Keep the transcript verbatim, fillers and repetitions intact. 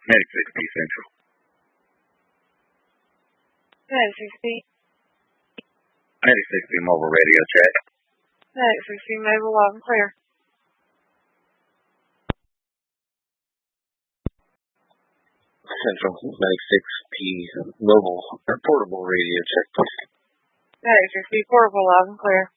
Medic six P Central. Medic six P. Medic six P Mobile Radio Check. Medic six P Mobile loud and clear. Central, Medic six P Mobile or Portable Radio Check. Medic six P Portable loud and clear.